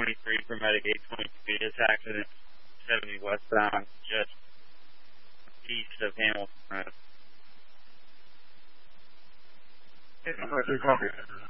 823 for Medic 823. This accident 70 westbound, just east of Hamilton Road. 823, copy.